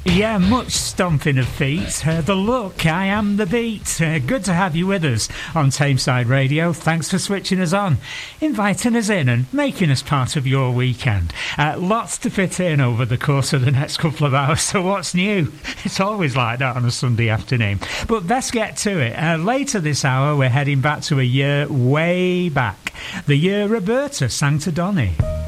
Yeah, much stomping of feet. The look, I am the beat. Good to have you with us on Tameside Radio. Thanks for switching us on, inviting us in and making us part of your weekend. Lots to fit in over the course of the next couple of hours, so what's new? It's always like that on a Sunday afternoon. But let's get to it. Later this hour, we're heading back to a year way back. The year Roberta sang to Donny.